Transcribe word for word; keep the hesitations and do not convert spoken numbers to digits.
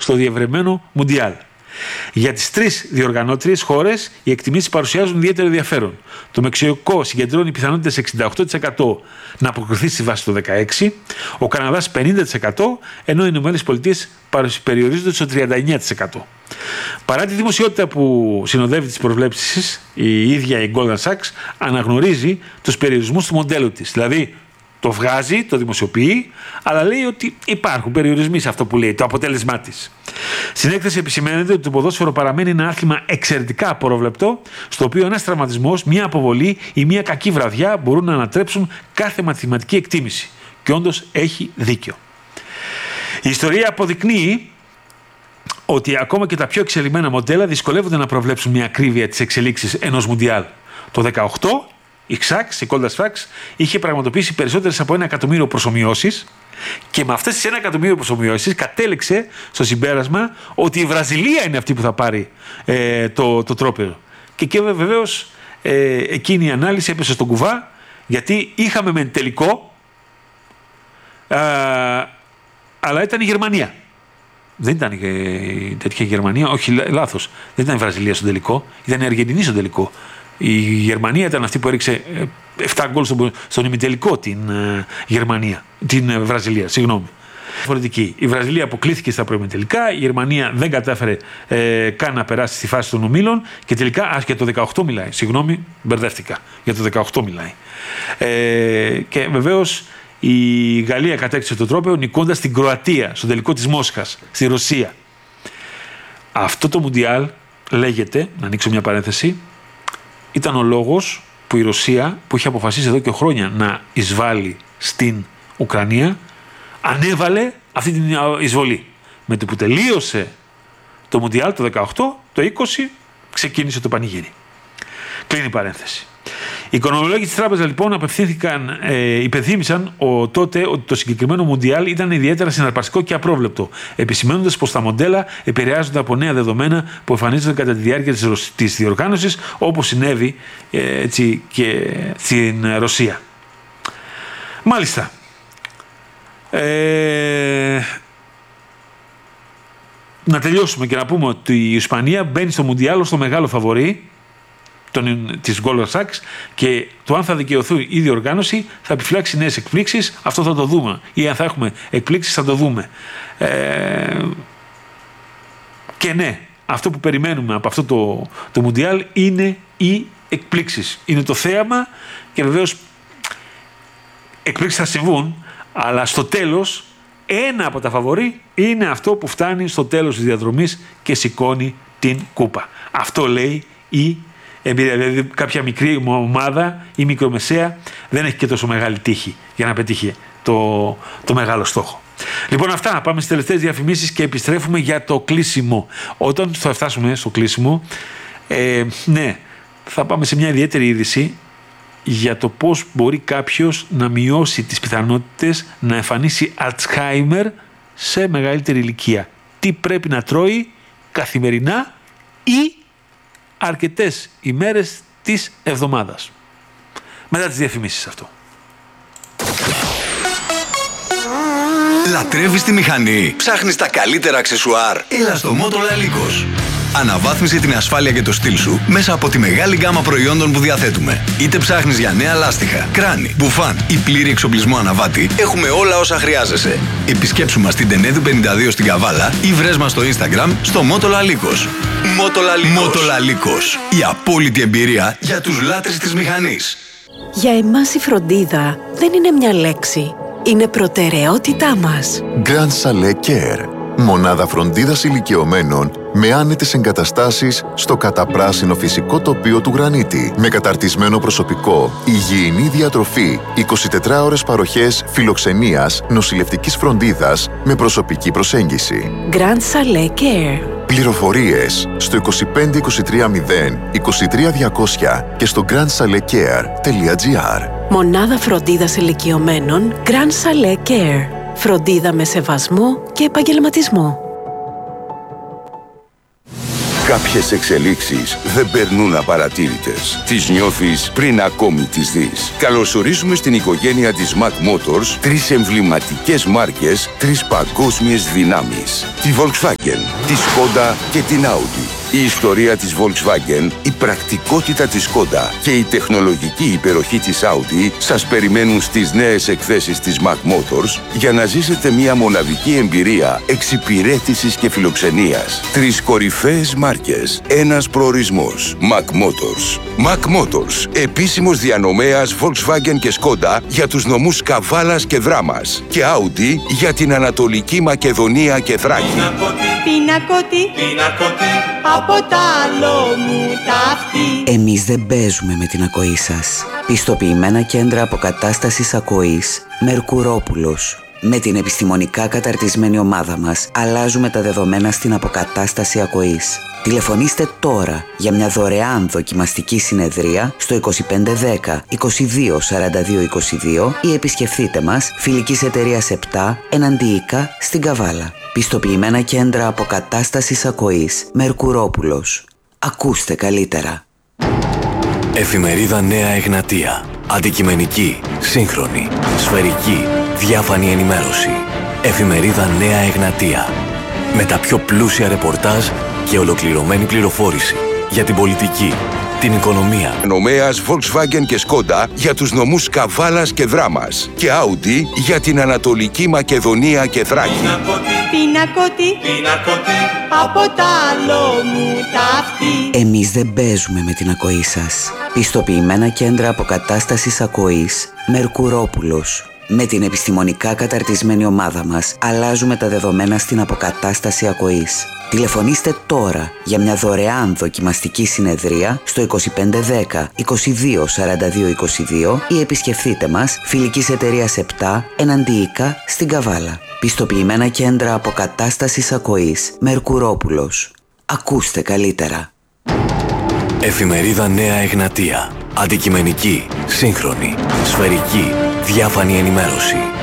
στο διευρεμένο Μουντιάλ. Για τις τρεις διοργανώτριες χώρες οι εκτιμήσεις παρουσιάζουν ιδιαίτερο ενδιαφέρον. Το Μεξικό συγκεντρώνει πιθανότητες εξήντα οκτώ τοις εκατό να αποκριθεί στη βάση το δεκαέξι, ο Καναδάς πενήντα τοις εκατό, ενώ οι Ηνωμένες Πολιτείες περιορίζονται στο τριάντα εννέα τοις εκατό. Παρά τη δημοσιότητα που συνοδεύει τις προβλέψεις, η ίδια η Goldman Sachs αναγνωρίζει τους περιορισμούς του μοντέλου της. Δηλαδή, το βγάζει, το δημοσιοποιεί, αλλά λέει ότι υπάρχουν περιορισμοί σε αυτό που λέει, το αποτέλεσμά της. Στην έκθεση επισημαίνεται ότι το ποδόσφαιρο παραμένει ένα άθλημα εξαιρετικά απρόβλεπτο, στο οποίο ένας τραυματισμός, μια αποβολή ή μια κακή βραδιά μπορούν να ανατρέψουν κάθε μαθηματική εκτίμηση. Και όντως έχει δίκιο. Η ιστορία αποδεικνύει ότι ακόμα και τα πιο εξελιγμένα μοντέλα δυσκολεύονται να προβλέψουν μια ακρίβεια της εξελίξης ενός Μουντιάλ. Το δεκαοκτώ η Ξάξ, η Goldman Sachs, είχε πραγματοποιήσει περισσότερες από ένα εκατομμύριο προσομοιώσεις και με αυτές τις ένα εκατομμύριο προσομοιώσεις κατέληξε στο συμπέρασμα ότι η Βραζιλία είναι αυτή που θα πάρει ε, το, το τρόπαιο. Και, και βεβαίως ε, εκείνη η ανάλυση έπεσε στον κουβά, γιατί είχαμε μεν τελικό, α, αλλά ήταν η Γερμανία. Δεν ήταν η τέτοια Γερμανία, όχι λάθος. Δεν ήταν η Βραζιλία στον τελικό, ήταν η Αργεντινή στον τελικό. Η Γερμανία ήταν αυτή που έριξε επτά γκολ στον, στον ημιτελικό την uh, Γερμανία, την uh, Βραζιλία, συγγνώμη. Διαφορετική. Η Βραζιλία αποκλήθηκε στα προημιτελικά, η Γερμανία δεν κατάφερε ε, καν να περάσει στη φάση των ομίλων και τελικά, α, για το δεκαοκτώ μιλάει, συγγνώμη, μπερδεύτηκα, για το δεκαοκτώ μιλάει. Ε, και βεβαίως η Γαλλία κατέκτησε το τρόπαιο νικώντας την Κροατία στον τελικό της Μόσχας, στη Ρωσία. Αυτό το Μουντιάλ λέγεται, να ανοίξω μια παρένθεση, ήταν ο λόγος που η Ρωσία, που είχε αποφασίσει εδώ και χρόνια να εισβάλλει στην Ουκρανία, ανέβαλε αυτή την εισβολή. Με το που τελείωσε το Μουντιάλ το δεκαοκτώ, το είκοσι ξεκίνησε το πανηγύρι. Κλείνει η παρένθεση. Οι οικονομολόγοι της τράπεζας λοιπόν απευθύνθηκαν, ε, υπενθύμησαν ο, τότε ότι το συγκεκριμένο Μουντιάλ ήταν ιδιαίτερα συναρπαστικό και απρόβλεπτο, επισημαίνοντας πως τα μοντέλα επηρεάζονται από νέα δεδομένα που εμφανίζονται κατά τη διάρκεια της, της διοργάνωσης, όπως συνέβη ε, έτσι, και στην Ρωσία. Μάλιστα. Ε, να τελειώσουμε και να πούμε ότι η Ισπανία μπαίνει στο Μουντιάλ ως το μεγάλο φαβορί της Goldman Sachs και το αν θα δικαιωθεί η διοργάνωση θα επιφυλάξει νέες εκπλήξεις, αυτό θα το δούμε, ή αν θα έχουμε εκπλήξεις θα το δούμε. Ε, και ναι, αυτό που περιμένουμε από αυτό το, το Μουντιάλ είναι οι εκπλήξεις, είναι το θέαμα και βεβαίως εκπλήξεις θα συμβούν, αλλά στο τέλος ένα από τα φαβορί είναι αυτό που φτάνει στο τέλος της διαδρομής και σηκώνει την κούπα. Αυτό λέει η εμπειρία. Δηλαδή κάποια μικρή ομάδα ή μικρομεσαία δεν έχει και τόσο μεγάλη τύχη για να πετύχει το, το μεγάλο στόχο. Λοιπόν, αυτά. Πάμε στις τελευταίες διαφημίσεις και επιστρέφουμε για το κλείσιμο. Όταν θα φτάσουμε στο κλείσιμο, ε, ναι, θα πάμε σε μια ιδιαίτερη είδηση για το πώς μπορεί κάποιος να μειώσει τις πιθανότητες να εμφανίσει Αλτσχάιμερ σε μεγαλύτερη ηλικία. Τι πρέπει να τρώει καθημερινά ή αρκετές ημέρες της εβδομάδας. Μετά τις διαφημίσεις αυτό. Λατρεύεις τη μηχανή? Ψάχνεις τα καλύτερα αξεσουάρ? Έλα στο Motola Lycos. Αναβάθμισε την ασφάλεια και το στυλ σου μέσα από τη μεγάλη γκάμα προϊόντων που διαθέτουμε. Είτε ψάχνεις για νέα λάστιχα, κράνη, μπουφάν ή πλήρη εξοπλισμό αναβάτη, έχουμε όλα όσα χρειάζεσαι. Επισκέψου μας στην Τενέδου πενήντα δύο στην Καβάλα ή βρες μας στο Instagram στο Motola Lycos. Motola Lycos. Η απόλυτη εμπειρία για τους λάτρεις της μηχανής. Για εμάς η φροντίδα δεν είναι μια λέξη. Είναι προτεραιότητά μας. Grand Chalet Care. Μονάδα φροντίδας ηλικιωμένων με άνετες εγκαταστάσεις στο καταπράσινο φυσικό τοπίο του Γρανίτη. Με καταρτισμένο προσωπικό, υγιεινή διατροφή, εικοσιτετράωρες παροχές φιλοξενίας, νοσηλευτικής φροντίδας με προσωπική προσέγγιση. Grand Chalet Care. Πληροφορίες στο είκοσι πέντε είκοσι τρία μηδέν είκοσι τρία διακόσια και στο grand chalet care τελεία gr. Μονάδα φροντίδας ηλικιωμένων Grand Chalet Care. Φροντίδα με σεβασμό και επαγγελματισμό. Κάποιες εξελίξεις δεν περνούν απαρατήρητες. Τις νιώθεις πριν ακόμη τις δεις. Καλωσορίζουμε στην οικογένεια της Mac Motors τρεις εμβληματικές μάρκες, τρεις παγκόσμιες δυνάμεις. Τη Volkswagen, τη Skoda και την Audi. Η ιστορία της Volkswagen, η πρακτικότητα της Skoda και η τεχνολογική υπεροχή της Audi σας περιμένουν στις νέες εκθέσεις της Mac Motors για να ζήσετε μια μοναδική εμπειρία εξυπηρέτησης και φιλοξενίας. Τρεις κορυφαίες μάρκες, ένας προορισμός. Mac Motors. Mac Motors, επίσημος διανομέας Volkswagen και Skoda για τους νομούς Καβάλας και Δράμας και Audi για την Ανατολική Μακεδονία και Θράκη. Πινακότι, πινακότι, από τα άλλο μου ταύτη. Εμείς δεν παίζουμε με την ακοή σας. Πιστοποιημένα κέντρα αποκατάστασης ακοής Μερκουρόπουλος. Με την επιστημονικά καταρτισμένη ομάδα μας αλλάζουμε τα δεδομένα στην αποκατάσταση ακοής. Τηλεφωνήστε τώρα για μια δωρεάν δοκιμαστική συνεδρία στο είκοσι πέντε δέκα είκοσι δύο σαράντα δύο είκοσι δύο ή επισκεφθείτε μας Φιλικής Εταιρείας επτά Εναντίικα στην Καβάλα. Πιστοποιημένα κέντρα αποκατάστασης ακοής Μερκουρόπουλος. Ακούστε καλύτερα. Εφημερίδα Νέα Εγνατία. Αντικειμενική, σύγχρονη, σφαιρική, διάφανη ενημέρωση. Εφημερίδα Νέα Εγνατία. Με τα πιο πλούσια ρεπορτάζ και ολοκληρωμένη πληροφόρηση για την πολιτική, την οικονομία. Νομέας Volkswagen και Skoda για τους νομούς Καβάλας και Δράμας και Audi για την Ανατολική Μακεδονία και Θράκη. Πινακότι, πινακότι, από τα άλλο μου ταύτη. Εμείς δεν παίζουμε με την ακοή σας. Πιστοποιημένα κέντρα αποκατάστασης ακοής Μερκουρόπουλος. Με την επιστημονικά καταρτισμένη ομάδα μας αλλάζουμε τα δεδομένα στην αποκατάσταση ακοής. Τηλεφωνήστε τώρα για μια δωρεάν δοκιμαστική συνεδρία στο είκοσι πέντε δέκα είκοσι δύο σαράντα δύο είκοσι δύο ή επισκεφθείτε μας Φιλικής Εταιρείας επτά Εναντίικα στην Καβάλα. Πιστοποιημένα κέντρα αποκατάστασης ακοής Μερκουρόπουλος. Ακούστε καλύτερα. Εφημερίδα Νέα Εγνατία. Αντικειμενική, σύγχρονη, σφαιρική, διάφανη ενημέρωση.